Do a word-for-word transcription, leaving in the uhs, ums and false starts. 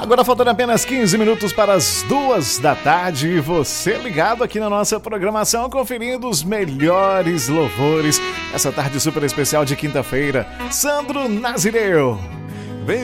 Agora faltando apenas quinze minutos para as duas da tarde e você ligado aqui na nossa programação, conferindo os melhores louvores essa tarde super especial de quinta-feira. Sandro Nazireu,